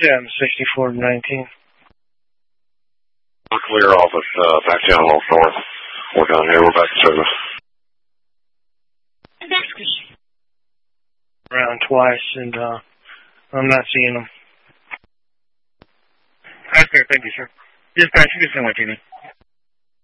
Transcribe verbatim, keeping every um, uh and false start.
Yeah, I'm sixty-four to nineteen. We're clear off us, uh, back down off north. We're done here. We're back to service. Around twice, and uh, I'm not seeing them. That's fair. Thank you, sir. Dispatch, you can send what you need.